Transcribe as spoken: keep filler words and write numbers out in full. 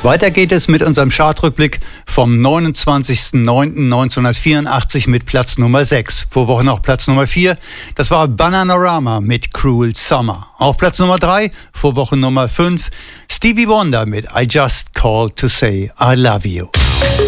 Weiter geht es mit unserem Chartrückblick vom neunundzwanzigsten neunten neunzehnhundertvierundachtzig mit Platz Nummer sechs. Vorwoche noch Platz Nummer vier, das war Bananarama mit Cruel Summer. Auf Platz Nummer drei, Vorwoche Nummer fünf, Stevie Wonder mit I Just Called to Say I Love You.